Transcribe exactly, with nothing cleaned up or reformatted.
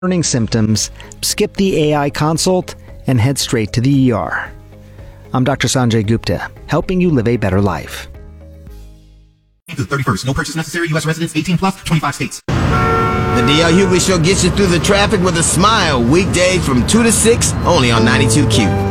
Warning symptoms, skip the A I consult, and head straight to the E R. I'm Doctor Sanjay Gupta, helping you live a better life. To the thirty-first. No purchase necessary. U S residents eighteen plus, twenty-five states. The D L Hughley Show gets you through the traffic with a smile. Weekdays from two to six, only on ninety-two Q.